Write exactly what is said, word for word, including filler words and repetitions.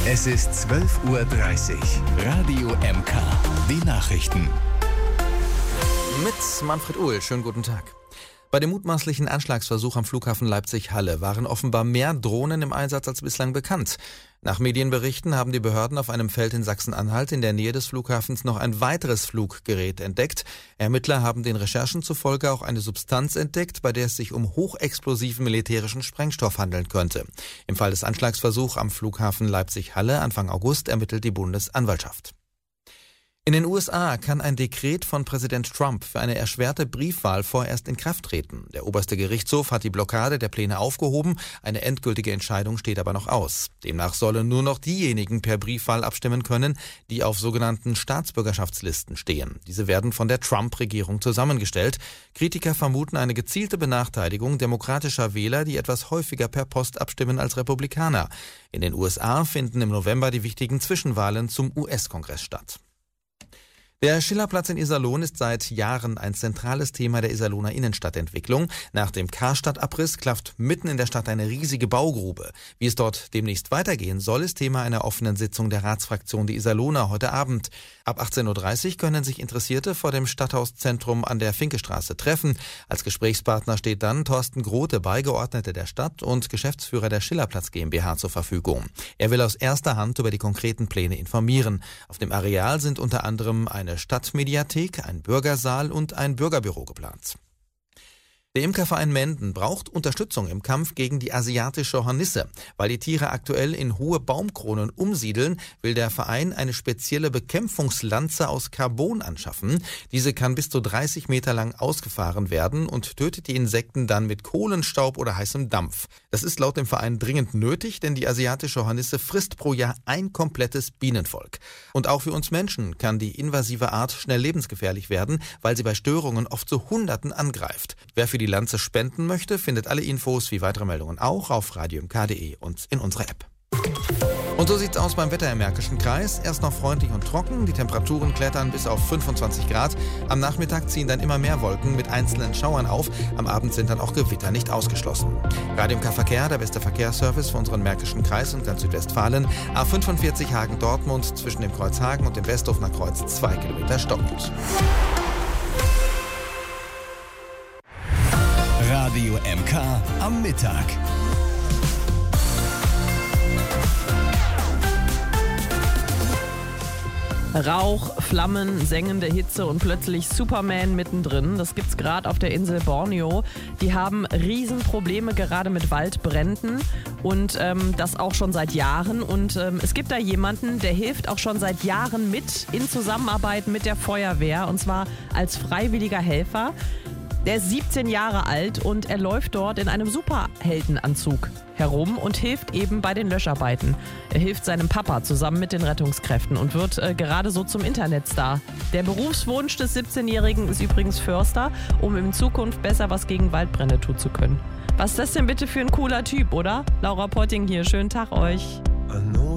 Es ist zwölf Uhr dreißig. Radio M K. Die Nachrichten. Mit Manfred Uhl. Schönen guten Tag. Bei dem mutmaßlichen Anschlagsversuch am Flughafen Leipzig-Halle waren offenbar mehr Drohnen im Einsatz als bislang bekannt. Nach Medienberichten haben die Behörden auf einem Feld in Sachsen-Anhalt in der Nähe des Flughafens noch ein weiteres Fluggerät entdeckt. Ermittler haben den Recherchen zufolge auch eine Substanz entdeckt, bei der es sich um hochexplosiven militärischen Sprengstoff handeln könnte. Im Fall des Anschlagsversuchs am Flughafen Leipzig-Halle Anfang August ermittelt die Bundesanwaltschaft. In den U S A kann ein Dekret von Präsident Trump für eine erschwerte Briefwahl vorerst in Kraft treten. Der oberste Gerichtshof hat die Blockade der Pläne aufgehoben, eine endgültige Entscheidung steht aber noch aus. Demnach sollen nur noch diejenigen per Briefwahl abstimmen können, die auf sogenannten Staatsbürgerschaftslisten stehen. Diese werden von der Trump-Regierung zusammengestellt. Kritiker vermuten eine gezielte Benachteiligung demokratischer Wähler, die etwas häufiger per Post abstimmen als Republikaner. In den U S A finden im November die wichtigen Zwischenwahlen zum U S-Kongress statt. Der Schillerplatz in Iserlohn ist seit Jahren ein zentrales Thema der Iserlohner Innenstadtentwicklung. Nach dem Karstadtabriss klafft mitten in der Stadt eine riesige Baugrube. Wie es dort demnächst weitergehen soll, ist Thema einer offenen Sitzung der Ratsfraktion Die Iserlohner heute Abend. Ab achtzehn Uhr dreißig können sich Interessierte vor dem Stadthauszentrum an der Finkestraße treffen. Als Gesprächspartner steht dann Thorsten Grote, Beigeordneter der Stadt und Geschäftsführer der Schillerplatz GmbH zur Verfügung. Er will aus erster Hand über die konkreten Pläne informieren. Auf dem Areal sind unter anderem eine Eine Stadtmediathek, ein Bürgersaal und ein Bürgerbüro geplant. Der Imkerverein Menden braucht Unterstützung im Kampf gegen die asiatische Hornisse. Weil die Tiere aktuell in hohe Baumkronen umsiedeln, will der Verein eine spezielle Bekämpfungslanze aus Carbon anschaffen. Diese kann bis zu dreißig Meter lang ausgefahren werden und tötet die Insekten dann mit Kohlenstaub oder heißem Dampf. Das ist laut dem Verein dringend nötig, denn die asiatische Hornisse frisst pro Jahr ein komplettes Bienenvolk. Und auch für uns Menschen kann die invasive Art schnell lebensgefährlich werden, weil sie bei Störungen oft zu Hunderten angreift. Wer für die Lanze spenden möchte, findet alle Infos wie weitere Meldungen auch auf radio m k punkt d e und in unserer App. Und so sieht's aus beim Wetter im Märkischen Kreis. Erst noch freundlich und trocken, die Temperaturen klettern bis auf fünfundzwanzig Grad. Am Nachmittag ziehen dann immer mehr Wolken mit einzelnen Schauern auf. Am Abend sind dann auch Gewitter nicht ausgeschlossen. Radio M K Verkehr, der beste Verkehrsservice für unseren Märkischen Kreis und ganz Südwestfalen. A fünfundvierzig Hagen-Dortmund zwischen dem Kreuz Hagen und dem Westhofener Kreuz zwei Kilometer stockend. Radio M K am Mittag. Rauch, Flammen, sengende Hitze und plötzlich Superman mittendrin. Das gibt's gerade auf der Insel Borneo. Die haben Riesenprobleme gerade mit Waldbränden und ähm, das auch schon seit Jahren. Und ähm, es gibt da jemanden, der hilft auch schon seit Jahren mit in Zusammenarbeit mit der Feuerwehr und zwar als freiwilliger Helfer. Der ist siebzehn Jahre alt und er läuft dort in einem Superheldenanzug herum und hilft eben bei den Löscharbeiten. Er hilft seinem Papa zusammen mit den Rettungskräften und wird äh, gerade so zum Internetstar. Der Berufswunsch des siebzehnjährigen ist übrigens Förster, um in Zukunft besser was gegen Waldbrände tun zu können. Was ist das denn bitte für ein cooler Typ, oder? Laura Potting hier, schönen Tag euch.